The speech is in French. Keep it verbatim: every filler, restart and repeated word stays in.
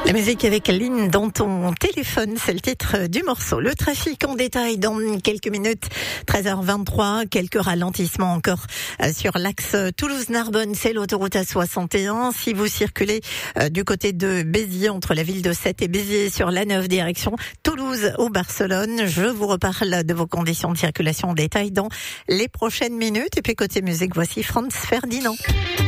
La musique avec Aline dans ton téléphone, c'est le titre du morceau. Le trafic en détail dans quelques minutes, treize heures vingt-trois, quelques ralentissements encore sur l'axe Toulouse-Narbonne, c'est l'autoroute A soixante et un. Si vous circulez du côté de Béziers, entre la ville de Sète et Béziers, sur l'A neuf direction Toulouse ou Barcelone, je vous reparle de vos conditions de circulation en détail dans les prochaines minutes. Et puis côté musique, voici Franz Ferdinand.